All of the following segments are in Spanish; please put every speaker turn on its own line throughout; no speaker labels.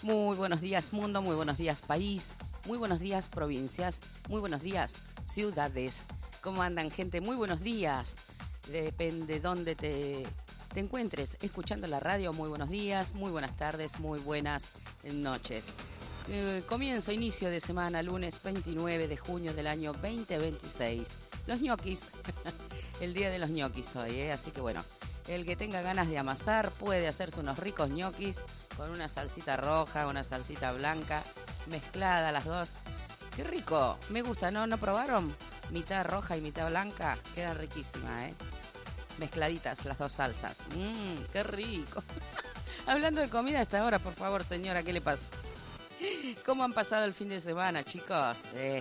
Muy buenos días mundo, muy buenos días país, muy buenos días provincias, muy buenos días ciudades. ¿Cómo andan, gente? Muy buenos días. Depende dónde te encuentres escuchando la radio. Muy buenos días, muy buenas tardes, muy buenas noches. Comienzo, inicio de semana, lunes 29 de junio del año 2026. Los ñoquis, el día de los ñoquis hoy, así que bueno, el que tenga ganas de amasar puede hacerse unos ricos ñoquis con una salsita roja, una salsita blanca, mezclada las dos. ¡Qué rico! Me gusta, ¿no? ¿No probaron? Mitad roja y mitad blanca, queda riquísima, mezcladitas las dos salsas. ¡Qué rico! Hablando de comida a esta hora, por favor, señora, ¿qué le pasa? ¿Cómo han pasado el fin de semana, chicos?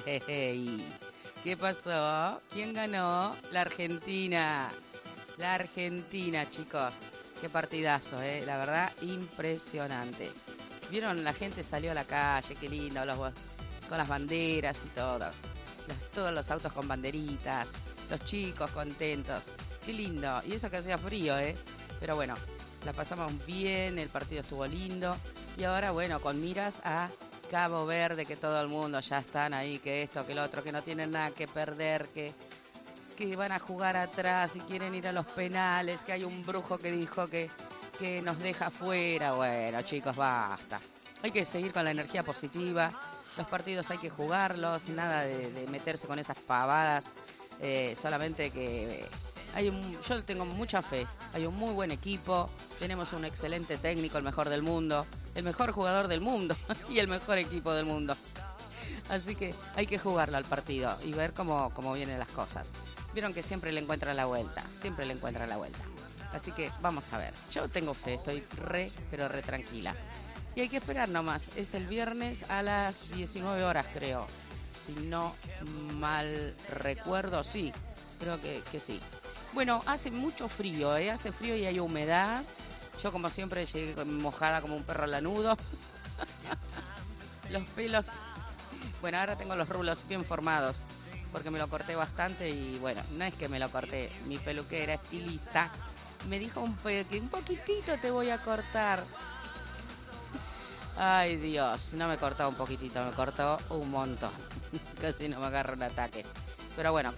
¿Qué pasó? ¿Quién ganó? La Argentina. La Argentina, chicos. Qué partidazo, la verdad, impresionante. ¿Vieron? La gente salió a la calle, qué lindo, con las banderas y todo. Todos los autos con banderitas, los chicos contentos. Qué lindo. Y eso que hacía frío, Pero bueno, la pasamos bien, el partido estuvo lindo. Y ahora, bueno, con miras a Cabo Verde, que todo el mundo ya están ahí, que esto, que lo otro, que no tienen nada que perder, que van a jugar atrás y quieren ir a los penales, que hay un brujo que dijo que nos deja fuera. Bueno, chicos, basta. Hay que seguir con la energía positiva. Los partidos hay que jugarlos, nada de meterse con esas pavadas. Solamente que yo tengo mucha fe. Hay un muy buen equipo, tenemos un excelente técnico, el mejor del mundo, el mejor jugador del mundo y el mejor equipo del mundo. Así que hay que jugarlo al partido y ver cómo vienen las cosas. Vieron que siempre le encuentran la vuelta, Así que vamos a ver. Yo tengo fe, estoy pero re tranquila. Y hay que esperar nomás. Es el viernes a las 19 horas, creo. Si no mal recuerdo, sí. Creo que sí. Bueno, hace mucho frío, Hace frío y hay humedad. Yo, como siempre, llegué mojada como un perro lanudo. Los pelos. Bueno, ahora tengo los rulos bien formados, porque me lo corté bastante y bueno, no es que me lo corté, mi peluquera, estilista, me dijo que un poquitito te voy a cortar. Ay, Dios, no me cortó un poquitito, me cortó un montón. Casi no me agarro un ataque. Pero bueno,